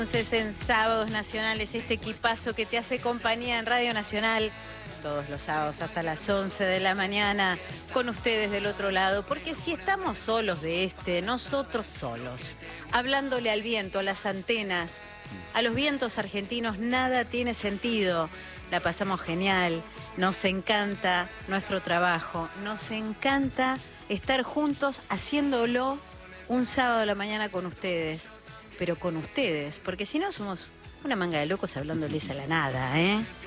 Entonces en Sábados Nacionales, este equipazo que te hace compañía en Radio Nacional, todos los sábados hasta las 11 de la mañana, con ustedes del otro lado, porque si estamos solos nosotros solos, hablándole al viento, a las antenas, a los vientos argentinos, nada tiene sentido. La pasamos genial, nos encanta nuestro trabajo, nos encanta estar juntos haciéndolo un sábado a la mañana con ustedes. Pero con ustedes, porque si no somos una manga de locos hablándoles a la nada, ¿eh?